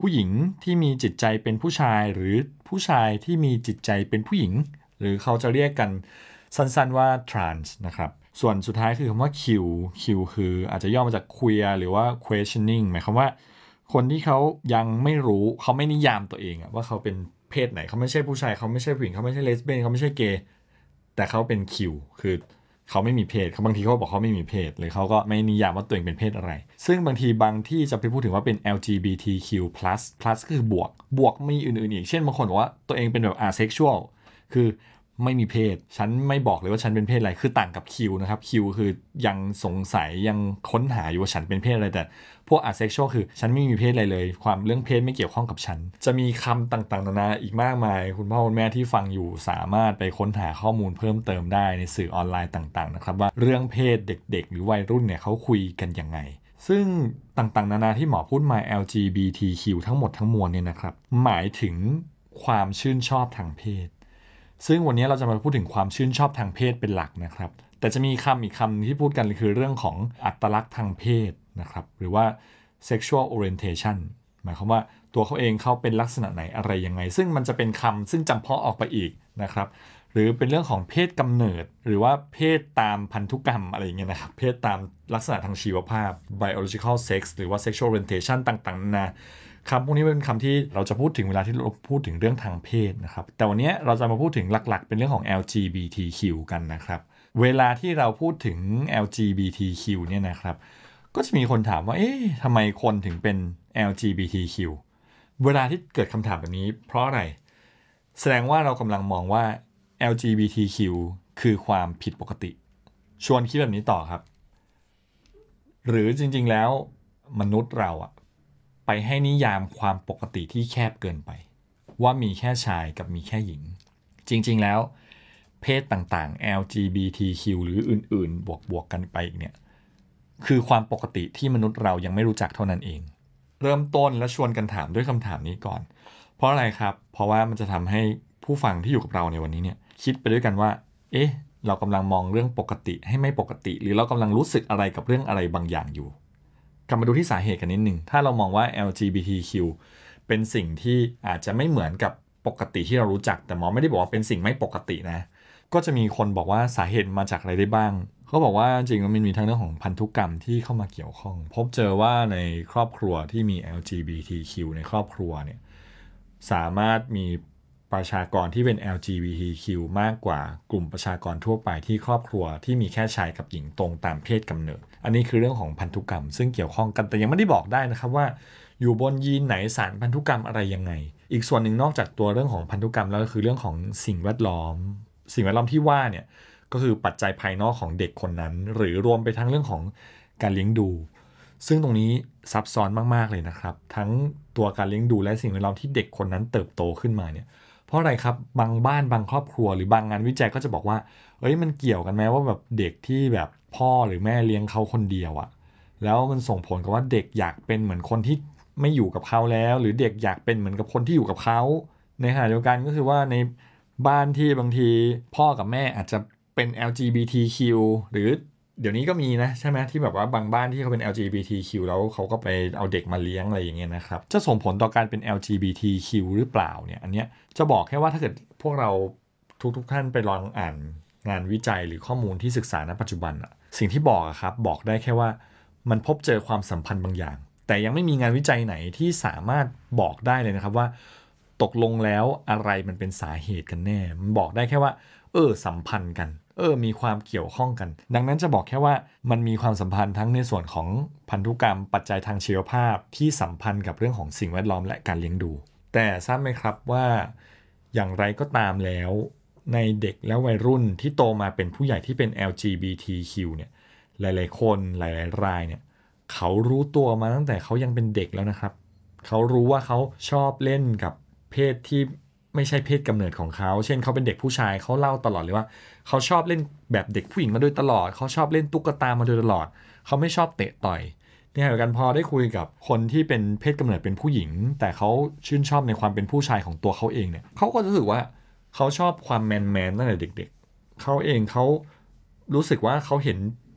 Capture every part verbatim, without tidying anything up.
ผู้หญิงที่มีจิตใจเป็นผู้ชายหรือผู้ชายที่มีจิตใจเป็นผู้หญิงหรือเขาจะเรียกกันสั้นๆว่า trans นะครับส่วนสุดท้ายคือคำว่า Q Q คืออาจจะย่อมาจาก queer หรือว่า questioning หมายความว่าคนที่เขายังไม่รู้เขาไม่นิยามตัวเองว่าเขาเป็นเพศไหนเขาไม่ใช่ผู้ชายเขาไม่ใช่ผู้หญิงเขาไม่ใช่เลสเบี้ยนเขาไม่ใช่เกย์แต่เขาเป็น Q คือเขาไม่มีเพศเขาบางทีเขาบอกเขาไม่มีเพศหรือเขาก็ไม่นิยามว่าตัวเองเป็นเพศอะไรซึ่งบางทีบางที่จะไปพูดถึงว่าเป็น แอล จี บี ที คิว plus plus ก็คือบวกบวกมีอื่นๆอีกเช่นบางคนบอกว่าตัวเองเป็นแบบ asexual คือไม่มีเพศฉันไม่บอกเลยว่าฉันเป็นเพศอะไรคือต่างกับ Q นะครับ Q คือยังสงสัยยังค้นหาอยู่ว่าฉันเป็นเพศอะไรแต่พวก asexual คือฉันไม่มีเพศอะไรเลยความเรื่องเพศไม่เกี่ยวข้องกับฉันจะมีคำต่างๆนานาอีกมากมายคุณพ่อคุณแม่ที่ฟังอยู่สามารถไปค้นหาข้อมูลเพิ่มเติมได้ในสื่อออนไลน์ต่างๆนะครับว่าเรื่องเพศเด็กๆหรือวัยรุ่นเนี่ยเขาคุยกันยังไงซึ่งต่างๆนานาที่หมอพูดมา แอล จี บี ที คิว ทั้งหมดทั้งมวลเนี่ยนะครับหมายถึงความชื่นชอบทางเพศซึ่งวันนี้เราจะมาพูดถึงความชื่นชอบทางเพศเป็นหลักนะครับแต่จะมีคำอีกคำที่พูดกันคือเรื่องของอัตลักษณ์ทางเพศนะครับหรือว่า sexual orientation หมายความว่าตัวเขาเองเขาเป็นลักษณะไหนอะไรยังไงซึ่งมันจะเป็นคำซึ่งจำเพาะออกไปอีกนะครับหรือเป็นเรื่องของเพศกำเนิดหรือว่าเพศตามพันธุกรรมอะไรอย่างเงี้ยนะครับเพศตามลักษณะทางชีวภาพ biological sex หรือว่า sexual orientation ต่างๆนานาคำพวกนี้เป็นคำที่เราจะพูดถึงเวลาที่เราพูดถึงเรื่องทางเพศนะครับแต่วันนี้เราจะมาพูดถึงหลักๆเป็นเรื่องของ แอล จี บี ที คิว กันนะครับเวลาที่เราพูดถึง แอล จี บี ที คิว เนี่ยนะครับก็จะมีคนถามว่าเอ๊ะทำไมคนถึงเป็น แอล จี บี ที คิว เวลาที่เกิดคำถามแบบนี้เพราะอะไรแสดงว่าเรากำลังมองว่า แอล จี บี ที คิว คือความผิดปกติชวนคิดแบบนี้ต่อครับหรือจริงๆแล้วมนุษย์เราอะไปให้นิยามความปกติที่แคบเกินไปว่ามีแค่ชายกับมีแค่หญิงจริงๆแล้วเพศต่างๆ แอล จี บี ที คิว หรืออื่นๆบวกๆกันไปอีกเนี่ยคือความปกติที่มนุษย์เรายังไม่รู้จักเท่านั้นเองเริ่มต้นและชวนกันถามด้วยคำถามนี้ก่อนเพราะอะไรครับเพราะว่ามันจะทำให้ผู้ฟังที่อยู่กับเราในวันนี้เนี่ยคิดไปด้วยกันว่าเอ๊ะเรากำลังมองเรื่องปกติให้ไม่ปกติหรือเรากำลังรู้สึกอะไรกับเรื่องอะไรบางอย่างอยู่กลับมาดูที่สาเหตุกันนิดหนึ่งถ้าเรามองว่า แอล จี บี ที คิว เป็นสิ่งที่อาจจะไม่เหมือนกับปกติที่เรารู้จักแต่หมอไม่ได้บอกว่าเป็นสิ่งไม่ปกตินะก็จะมีคนบอกว่าสาเหตุมาจากอะไรได้บ้างเขาบอกว่าจริงๆมันมีทั้งเรื่องของพันธุกรรมที่เข้ามาเกี่ยวข้องพบเจอว่าในครอบครัวที่มี แอล จี บี ที คิว ในครอบครัวเนี่ยสามารถมีประชากรที่เป็น แอล จี บี ที คิว มากกว่ากลุ่มประชากรทั่วไปที่ครอบครัวที่มีแค่ชายกับหญิงตรงตามเพศกำเนิดอันนี้คือเรื่องของพันธุกรรมซึ่งเกี่ยวข้องกันแต่ยังไม่ได้บอกได้นะครับว่าอยู่บนยีนไหนสารพันธุกรรมอะไรยังไงอีกส่วนหนึ่งนอกจากตัวเรื่องของพันธุกรรมแล้วก็คือเรื่องของสิ่งแวดล้อมสิ่งแวดล้อมที่ว่าเนี่ยก็คือปัจจัยภายนอกของเด็กคนนั้นหรือรวมไปทั้งเรื่องของการเลี้ยงดูซึ่งตรงนี้ซับซ้อนมากๆเลยนะครับทั้งตัวการเลี้ยงดูและสิ่งแวดล้อมที่เด็กคนนั้นเติบโตขึ้นมาเนี่ยเพราะอะไรครับบางบ้านบางครอบครัวหรือบางงานวิจัยก็จะบอกว่าเอ้ยมันเกี่ยวกันไหมว่าแบบเด็กที่แบบพ่อหรือแม่เลี้ยงเขาคนเดียวอะแล้วมันส่งผลกับว่าเด็กอยากเป็นเหมือนคนที่ไม่อยู่กับเขาแล้วหรือเด็กอยากเป็นเหมือนกับคนที่อยู่กับเขาในขณะเดียวกันก็คือว่าในบ้านที่บางทีพ่อกับแม่อาจจะเป็น แอล จี บี ที คิว หรือเดี๋ยวนี้ก็มีนะใช่ไหมที่แบบว่าบางบ้านที่เขาเป็น แอล จี บี ที คิว แล้วเขาก็ไปเอาเด็กมาเลี้ยงอะไรอย่างเงี้ยนะครับจะส่งผลต่อการเป็น แอล จี บี ที คิว หรือเปล่าเนี่ยอันเนี้ยจะบอกแค่ว่าถ้าเกิดพวกเราทุกๆท่านไปลองอ่านงานวิจัยหรือข้อมูลที่ศึกษาณปัจจุบันอะสิ่งที่บอกอะครับบอกได้แค่ว่ามันพบเจอความสัมพันธ์บางอย่างแต่ยังไม่มีงานวิจัยไหนที่สามารถบอกได้เลยนะครับว่าตกลงแล้วอะไรมันเป็นสาเหตุกันแน่มันบอกได้แค่ว่าเออสัมพันธ์กันเออมีความเกี่ยวข้องกันดังนั้นจะบอกแค่ว่ามันมีความสัมพันธ์ทั้งในส่วนของพันธุกรรมปัจจัยทางชีวภาพที่สัมพันธ์กับเรื่องของสิ่งแวดล้อมและการเลี้ยงดูแต่ทราบไหมครับว่าอย่างไรก็ตามแล้วในเด็กและวัยรุ่นที่โตมาเป็นผู้ใหญ่ที่เป็น แอล จี บี ที คิว เนี่ยหลายๆคนหลายๆรายเนี่ยเขารู้ตัวมาตั้งแต่เขายังเป็นเด็กแล้วนะครับเขารู้ว่าเขาชอบเล่นกับเพศที่ไม่ใช่เพศกำเนิดของเขาเช่นเขาเป็นเด็กผู้ชายเขาเล่าตลอดเลยว่าเขาชอบเล่นแบบเด็กผู้หญิงมาโดยตลอดเขาชอบเล่นตุ๊กตามาโดยตลอดเขาไม่ชอบเตะต่อยเนี่ยเหมือนกันพอได้คุยกับคนที่เป็นเพศกำเนิดเป็นผู้หญิงแต่เขาชื่นชอบในความเป็นผู้ชายของตัวเขาเองเนี่ยเขาก็รู้สึกว่าเขาชอบความแมนแมนตั้งแต่เด็กๆเขาเองเขารู้สึกว่าเขาเห็น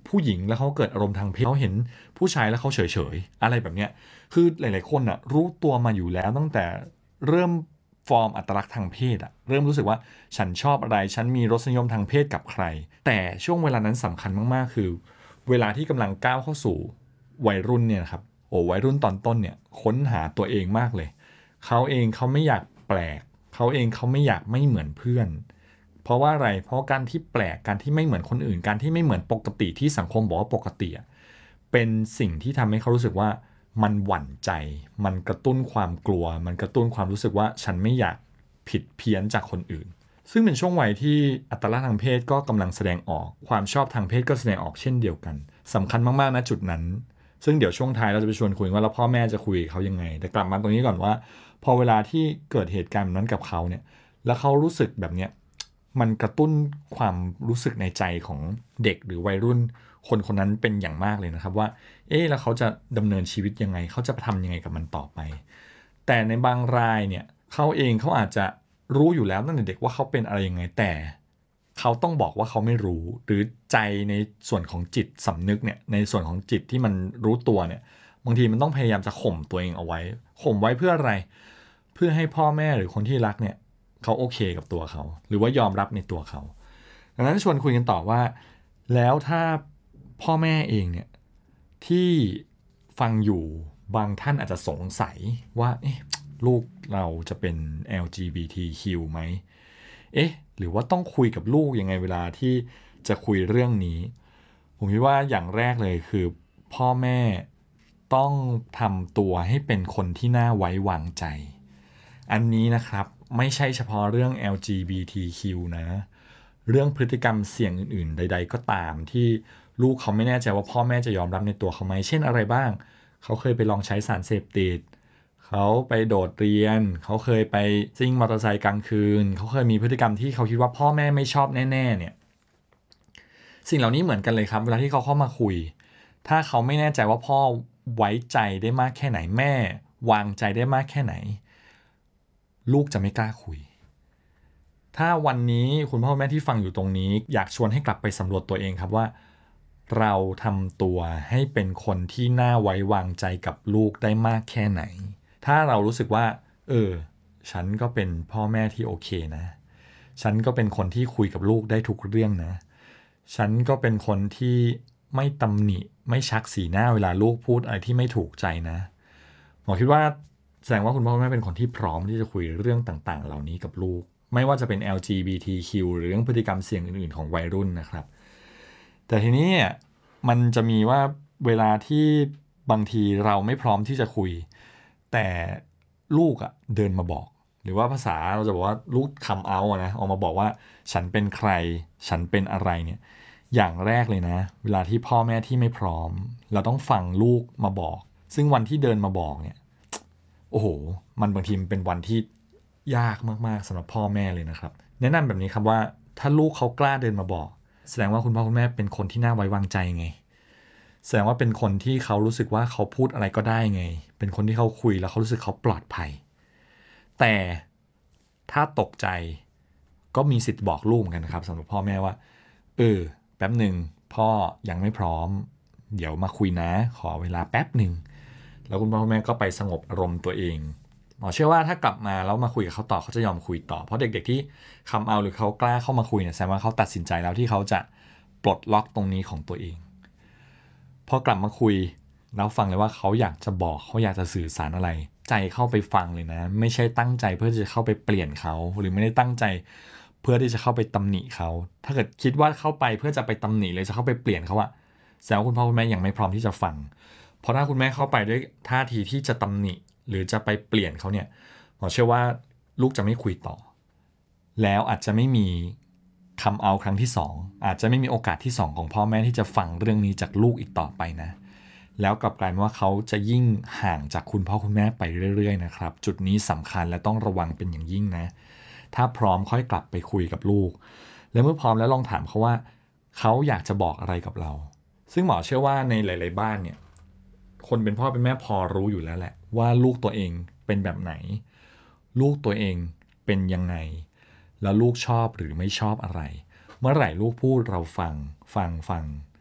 ผู้หญิงแล้วเขาเกิดอารมณ์ทางเพศเขาเห็นผู้ชายแล้วเขาเฉยๆอะไรแบบเนี้ยคือหลายๆคนอ่ะรู้ตัวมาอยู่แล้วตั้งแต่เริ่มฟอร์มอัตลักษณ์ทางเพศอ่ะเริ่มรู้สึกว่าฉันชอบอะไรฉันมีรสนิยมทางเพศกับใครแต่ช่วงเวลานั้นสำคัญมากๆคือเวลาที่กำลังก้าวเข้าสู่วัยรุ่นเนี่ยครับโอ้วัยรุ่นตอนต้นเนี่ยค้นหาตัวเองมากเลยเขาเองเขาไม่อยากแปลกเขาเองเขาไม่อยากไม่เหมือนเพื่อนเพราะว่าอะไรเพราะการที่แปลกการที่ไม่เหมือนคนอื่นการที่ไม่เหมือนปกติที่สังคมบอกว่าปกติเป็นสิ่งที่ทำให้เขารู้สึกว่ามันหวั่นใจมันกระตุ้นความกลัวมันกระตุ้นความรู้สึกว่าฉันไม่อยากผิดเพี้ยนจากคนอื่นซึ่งเป็นช่วงวัยที่อัตลักษณ์ทางเพศก็กำลังแสดงออกความชอบทางเพศก็แสดงออกเช่นเดียวกันสำคัญมากๆนะจุดนั้นซึ่งเดี๋ยวช่วงท้ายเราจะไปชวนคุยว่าแล้วพ่อแม่จะคุยกับเขายังไงแต่กลับมาตรงนี้ก่อนว่าพอเวลาที่เกิดเหตุการณ์นั้นกับเขาเนี่ยแล้วเขารู้สึกแบบเนี้ยมันกระตุ้นความรู้สึกในใจของเด็กหรือวัยรุ่นคนคนนั้นเป็นอย่างมากเลยนะครับว่าเอ๊ะแล้วเขาจะดำเนินชีวิตยังไงเขาจะทำยังไงกับมันต่อไปแต่ในบางรายเนี่ยเขาเองเขาอาจจะรู้อยู่แล้วตั้งแต่เด็กว่าเขาเป็นอะไรยังไงแต่เขาต้องบอกว่าเขาไม่รู้หรือใจในส่วนของจิตสำนึกเนี่ยในส่วนของจิตที่มันรู้ตัวเนี่ยบางทีมันต้องพยายามจะข่มตัวเองเอาไว้ข่มไว้เพื่ออะไรเพื่อให้พ่อแม่หรือคนที่รักเนี่ยเขาโอเคกับตัวเขาหรือว่ายอมรับในตัวเขาดังนั้นชวนคุยกันต่อว่าแล้วถ้าพ่อแม่เองเนี่ยที่ฟังอยู่บางท่านอาจจะสงสัยว่าเอ๊ะลูกเราจะเป็น แอล จี บี ที คิว ไหมเอ๊ะหรือว่าต้องคุยกับลูกยังไงเวลาที่จะคุยเรื่องนี้ผมคิดว่าอย่างแรกเลยคือพ่อแม่ต้องทำตัวให้เป็นคนที่น่าไว้วางใจอันนี้นะครับไม่ใช่เฉพาะเรื่อง แอล จี บี ที คิว นะเรื่องพฤติกรรมเสี่ยงอื่นๆใดๆก็ตามที่ลูกเขาไม่แน่ใจว่าพ่อแม่จะยอมรับในตัวเขาไหมเช่นอะไรบ้างเขาเคยไปลองใช้สารเสพติดเขาไปโดดเรียนเขาเคยไปซิ่งมอเตอร์ไซค์กลางคืนเขาเคยมีพฤติกรรมที่เขาคิดว่าพ่อแม่ไม่ชอบแน่ๆเนี่ยสิ่งเหล่านี้เหมือนกันเลยครับเวลาที่เขาเข้ามาคุยถ้าเขาไม่แน่ใจว่าพ่อไว้ใจได้มากแค่ไหนแม่วางใจได้มากแค่ไหนลูกจะไม่กล้าคุยถ้าวันนี้คุณพ่อแม่ที่ฟังอยู่ตรงนี้อยากชวนให้กลับไปสำรวจตัวเองครับว่าเราทำตัวให้เป็นคนที่น่าไว้วางใจกับลูกได้มากแค่ไหนถ้าเรารู้สึกว่าเออฉันก็เป็นพ่อแม่ที่โอเคนะฉันก็เป็นคนที่คุยกับลูกได้ทุกเรื่องนะฉันก็เป็นคนที่ไม่ตำหนิไม่ชักสีหน้าเวลาลูกพูดอะไรที่ไม่ถูกใจนะหมอคิดว่าแสดงว่าคุณพ่อแม่เป็นคนที่พร้อมที่จะคุยเรื่องต่างๆเหล่านี้กับลูกไม่ว่าจะเป็น แอล จี บี ที คิว หรือเรื่องพฤติกรรมเสี่ยงอื่นๆของวัยรุ่นนะครับแต่ทีนี้มันจะมีว่าเวลาที่บางทีเราไม่พร้อมที่จะคุยแต่ลูกอะเดินมาบอกหรือว่าภาษาเราจะบอกว่าลูกคัมเอาท์นะออกมาบอกว่าฉันเป็นใครฉันเป็นอะไรเนี่ยอย่างแรกเลยนะเวลาที่พ่อแม่ที่ไม่พร้อมเราต้องฟังลูกมาบอกซึ่งวันที่เดินมาบอกเนี่ยโอ้โหมันบางทีมันเป็นวันที่ยากมากๆสำหรับพ่อแม่เลยนะครับแนะนำแบบนี้ครับว่าถ้าลูกเขากล้าเดินมาบอกแสดงว่าคุณพ่อคุณแม่เป็นคนที่น่าไว้วางใจไงแสดงว่าเป็นคนที่เขารู้สึกว่าเขาพูดอะไรก็ได้ไงเป็นคนที่เขาคุยแล้วเขารู้สึกเขาปลอดภัยแต่ถ้าตกใจก็มีสิทธิ์บอกลูกเหมือนกันนะครับสำหรับพ่อแม่ว่าเออแป๊บหนึ่งพ่อยังไม่พร้อมเดี๋ยวมาคุยนะขอเวลาแป๊บหนึ่งแล้วคุณพ่อคุณแม่ก็ไปสงบอารมณ์ตัวเองหมอเชื่อว่าถ้ากลับมาแล้วมาคุยกับเขาต่อเขาจะยอมคุยต่อเพราะเด็กๆที่คำเอาหรือเขากล้าเข้ามาคุยเนี่ยแสดงว่าเขาตัดสินใจแล้วที่เขาจะปลดล็อกตรงนี้ของตัวเองพอกลับมาคุยแล้วฟังเลยว่าเขาอยากจะบอกเขาอยากจะสื่อสารอะไรใจเข้าไปฟังเลยนะไม่ใช่ตั้งใจเพื่อจะเข้าไปเปลี่ยนเขาหรือไม่ได้ตั้งใจเพื่อที่จะเข้าไปตำหนิเขาถ้าเกิดคิดว่าเข้าไปเพื่อจะไปตำหนิเลยจะเข้าไปเปลี่ยนเขาอะแสดงว่าคุณพ่อคุณแม่ยังไม่พร้อมที่จะฟังเพราะถ้าคุณแม่เข้าไปด้วยท่าทีที่จะตำหนิหรือจะไปเปลี่ยนเขาเนี่ยหมอเชื่อว่าลูกจะไม่คุยต่อแล้วอาจจะไม่มีคำเอาครั้งที่สองอาจจะไม่มีโอกาสที่สองของพ่อแม่ที่จะฟังเรื่องนี้จากลูกอีกต่อไปนะแล้วกลับกลายเป็นว่าเขาจะยิ่งห่างจากคุณพ่อคุณแม่ไปเรื่อยๆนะครับจุดนี้สำคัญและต้องระวังเป็นอย่างยิ่งนะถ้าพร้อมค่อยกลับไปคุยกับลูกแล้วเมื่อพร้อมแล้วลองถามเขาว่าเขาอยากจะบอกอะไรกับเราซึ่งหมอเชื่อว่าในหลายๆบ้านเนี่ยคนเป็นพ่อเป็นแม่พอรู้อยู่แล้วแหละว่าลูกตัวเองเป็นแบบไหนลูกตัวเองเป็นยังไงแล้วลูกชอบหรือไม่ชอบอะไรเมื่อไหร่ลูกพูดเราฟังฟังฟัง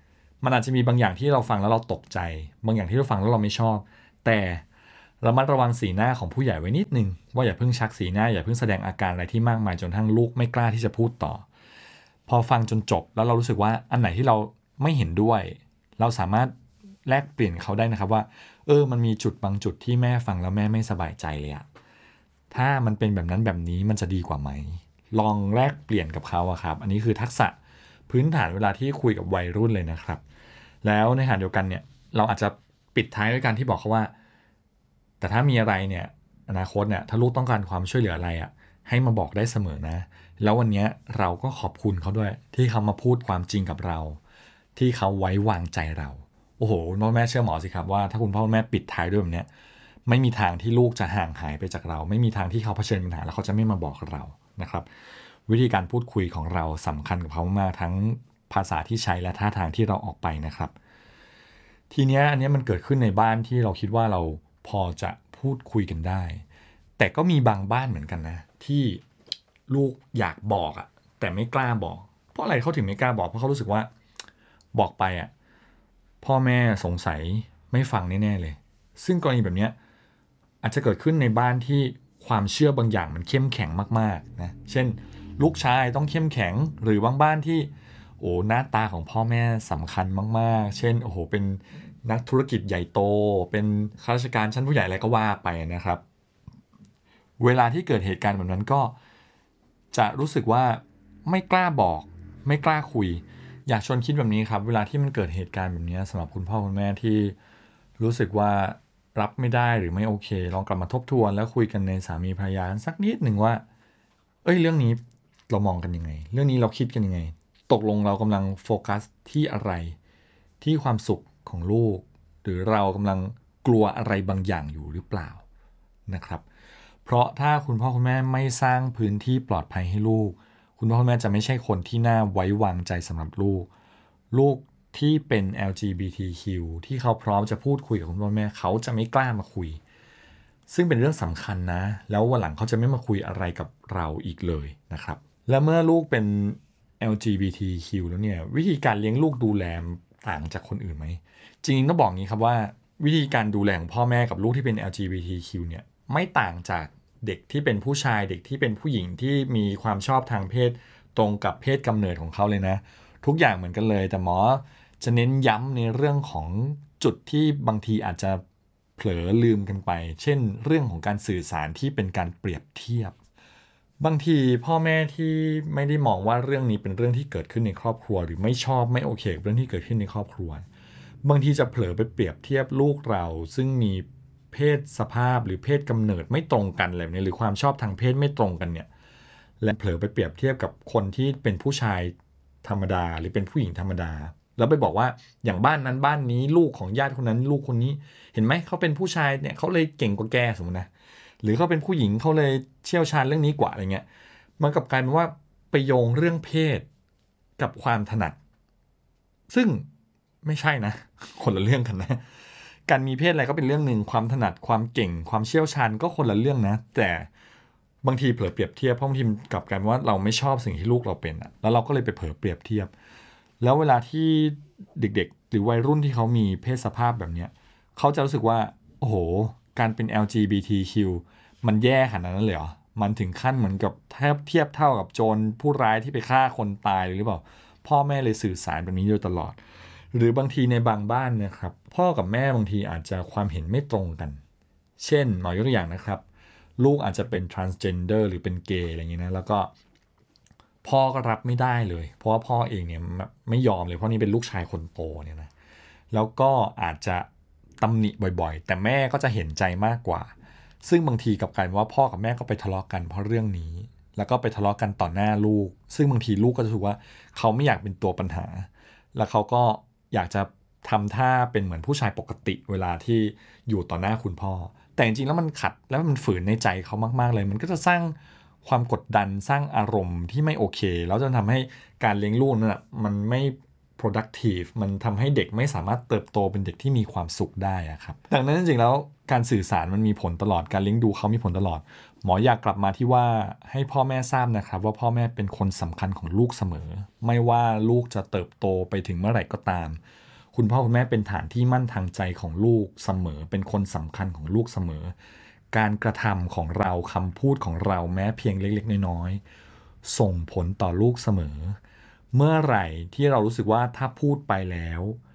มันอาจจะมีบางอย่างที่เราฟังแล้วเราตกใจบางอย่างที่เราฟังแล้วเราไม่ชอบแต่ระมัดระวังสีหน้าของผู้ใหญ่ไว้นิดนึงว่าอย่าเพิ่งชักสีหน้าอย่าเพิ่งแสดงอาการอะไรที่มากมายจนทั้งลูกไม่กล้าที่จะพูดต่อพอฟังจนจบแล้วเรารู้สึกว่าอันไหนที่เราไม่เห็นด้วยเราสามารถแลกเปลี่ยนเขาได้นะครับว่าเออมันมีจุดบางจุดที่แม่ฟังแล้วแม่ไม่สบายใจเลยอะถ้ามันเป็นแบบนั้นแบบนี้มันจะดีกว่าไหมลองแลกเปลี่ยนกับเขาอะครับอันนี้คือทักษะพื้นฐานเวลาที่คุยกับวัยรุ่นเลยนะครับแล้วในขณะเดียวกันเนี่ยเราอาจจะปิดท้ายด้วยการที่บอกเขาว่าแต่ถ้ามีอะไรเนี่ยอนาคตเนี่ยถ้าลูกต้องการความช่วยเหลืออะไรอะให้มาบอกได้เสมอนะแล้ววันนี้เราก็ขอบคุณเขาด้วยที่เขามาพูดความจริงกับเราที่เขาไว้วางใจเราโอ้โหพ่อแม่เชื่อหมอสิครับว่าถ้าคุณพ่อคุณแม่ปิดท้ายด้วยแบบนี้ไม่มีทางที่ลูกจะห่างหายไปจากเราไม่มีทางที่เขาเผชิญปัญหาแล้วเขาจะไม่มาบอกเรานะครับวิธีการพูดคุยของเราสำคัญกับเขามากทั้งภาษาที่ใช้และท่าทางที่เราออกไปนะครับทีเนี้ยอันนี้มันเกิดขึ้นในบ้านที่เราคิดว่าเราพอจะพูดคุยกันได้แต่ก็มีบางบ้านเหมือนกันนะที่ลูกอยากบอกอะแต่ไม่กล้าบอกเพราะอะไรเขาถึงไม่กล้าบอกเพราะเขารู้สึกว่าบอกไปอะพ่อแม่สงสัยไม่ฟังแน่ๆเลยซึ่งกรณีแบบนี้อาจจะเกิดขึ้นในบ้านที่ความเชื่อบางอย่างมันเข้มแข็งมากๆนะเช่นลูกชายต้องเข้มแข็งหรือบางบ้านที่โอ้หน้าตาของพ่อแม่สำคัญมากๆเช่นโอ้โหเป็นนักธุรกิจใหญ่โตเป็นข้าราชการชั้นผู้ใหญ่อะไรก็ว่าไปนะครับเวลาที่เกิดเหตุการณ์แบบนั้นก็จะรู้สึกว่าไม่กล้าบอกไม่กล้าคุยอยากชวนคิดแบบนี้ครับเวลาที่มันเกิดเหตุการณ์แบบนี้สำหรับคุณพ่อคุณแม่ที่รู้สึกว่ารับไม่ได้หรือไม่โอเคลองกลับมาทบทวนแล้วคุยกันในสามีภรรยาสักนิดหนึ่งว่าเอ้ยเรื่องนี้เรามองกันยังไงเรื่องนี้เราคิดกันยังไงตกลงเรากำลังโฟกัสที่อะไรที่ความสุขของลูกหรือเรากำลังกลัวอะไรบางอย่างอยู่หรือเปล่านะครับเพราะถ้าคุณพ่อคุณแม่ไม่สร้างพื้นที่ปลอดภัยให้ลูกคุณพ่อคุณแม่จะไม่ใช่คนที่น่าไว้วางใจสำหรับลูกลูกที่เป็น แอล จี บี ที คิว ที่เขาพร้อมจะพูดคุยกับคุณพ่อคุณแม่เขาจะไม่กล้ามาคุยซึ่งเป็นเรื่องสำคัญนะแล้ววันหลังเขาจะไม่มาคุยอะไรกับเราอีกเลยนะครับและเมื่อลูกเป็น แอล จี บี ที คิว แล้วเนี่ยวิธีการเลี้ยงลูกดูแลต่างจากคนอื่นไหมจริงๆต้องบอกงี้ครับว่าวิธีการดูแลของพ่อแม่กับลูกที่เป็น แอล จี บี ที คิว เนี่ยไม่ต่างจากเด็กที่เป็นผู้ชายเด็กที่เป็นผู้หญิงที่มีความชอบทางเพศตรงกับเพศกำเนิดของเขาเลยนะทุกอย่างเหมือนกันเลยแต่หมอจะเน้นย้ำในเรื่องของจุดที่บางทีอาจจะเผลอลืมกันไปเช่นเรื่องของการสื่อสารที่เป็นการเปรียบเทียบบางทีพ่อแม่ที่ไม่ได้มองว่าเรื่องนี้เป็นเรื่องที่เกิดขึ้นในครอบครัวหรือไม่ชอบไม่โอเคกับเรื่องที่เกิดขึ้นในครอบครัวบางทีจะเผลอไปเปรียบเทียบลูกเราซึ่งมีเพศสภาพหรือเพศกำเนิดไม่ตรงกันอะไรแบบนี้หรือความชอบทางเพศไม่ตรงกันเนี่ยและเผลอไปเปรียบเทียบกับคนที่เป็นผู้ชายธรรมดาหรือเป็นผู้หญิงธรรมดาแล้วไปบอกว่าอย่างบ้านนั้นบ้านนี้ลูกของญาติคนนั้นลูกคนนี้เห็นไหมเขาเป็นผู้ชายเนี่ยเขาเลยเก่งกว่าแกสมมตินะหรือเขาเป็นผู้หญิงเขาเลยเชี่ยวชาญเรื่องนี้กว่าอะไรเงี้ยมันกลับกลายเป็นว่าไปโยงเรื่องเพศกับความถนัดซึ่งไม่ใช่นะคนละเรื่องกันนะการมีเพศอะไรก็เป็นเรื่องหนึ่งความถนัดความเก่งความเชี่ยวชาญก็คนละเรื่องนะแต่บางทีเผลอเปรียบเทียบเพราะบางทีกลับกลายเป็นว่าเราไม่ชอบสิ่งที่ลูกเราเป็นอะแล้วเราก็เลยไปเผลอเปรียบเทียบแล้วเวลาที่เด็กๆหรือวัยรุ่นที่เขามีเพศสภาพแบบเนี้ยเขาจะรู้สึกว่าโอ้โหการเป็น แอล จี บี ที คิว มันแย่ขนาดนั้นเลยเหรอมันถึงขั้นเหมือนกับแทบเทียบเท่ากับโจรผู้ร้ายที่ไปฆ่าคนตายหรือเปล่าพ่อแม่เลยสื่อสารแบบนี้โดยตลอดหรือบางทีในบางบ้านนะครับพ่อกับแม่บางทีอาจจะความเห็นไม่ตรงกันเช่นหมอยกตัวอย่างนะครับลูกอาจจะเป็น transgender หรือเป็นเกย์อะไรอย่างนี้นะแล้วก็พ่อก็รับไม่ได้เลยเพราะว่าพ่อเองเนี่ยไม่ยอมเลยเพราะนี่เป็นลูกชายคนโตเนี่ยนะแล้วก็อาจจะตำหนิบ่อยๆแต่แม่ก็จะเห็นใจมากกว่าซึ่งบางทีกับการว่าพ่อกับแม่ก็ไปทะเลาะกันเพราะเรื่องนี้แล้วก็ไปทะเลาะกันต่อหน้าลูกซึ่งบางทีลูกก็จะรู้สึกว่าเขาไม่อยากเป็นตัวปัญหาแล้วเขาก็อยากจะทำท่าเป็นเหมือนผู้ชายปกติเวลาที่อยู่ต่อหน้าคุณพ่อแต่จริงๆแล้วมันขัดแล้วมันฝืนในใจเขามากๆเลยมันก็จะสร้างความกดดันสร้างอารมณ์ที่ไม่โอเคแล้วจะทำให้การเลี้ยงลูกนั่นแหะมันไม่ productive มันทำให้เด็กไม่สามารถเติบโตเป็นเด็กที่มีความสุขได้ครับดังนั้นจริงๆแล้วการสื่อสารมันมีผลตลอดการเลี้ยงดูเขามีผลตลอดหมออยากกลับมาที่ว่าให้พ่อแม่ทราบนะครับว่าพ่อแม่เป็นคนสำคัญของลูกเสมอไม่ว่าลูกจะเติบโตไปถึงเมื่อไหร่ก็ตามคุณพ่อคุณแม่เป็นฐานที่มั่นทางใจของลูกเสมอเป็นคนสำคัญของลูกเสมอการกระทำของเราคำพูดของเราแม้เพียงเล็กๆน้อยๆส่งผลต่อลูกเสมอเมื่อไหร่ที่เรารู้สึกว่าถ้าพูดไปแล้ว